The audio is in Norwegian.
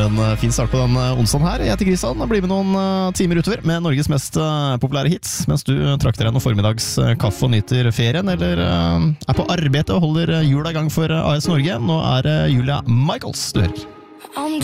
en fin start på den onsdagen her. Jeg heter Kristian, blir med noen timer utover med Norges mest populære hits, mens du trakter deg noen formiddags kaffe og nyter ferien, eller er på arbeid og holder jula i gang for AS Norge. Nå er Julia Michaels du hører.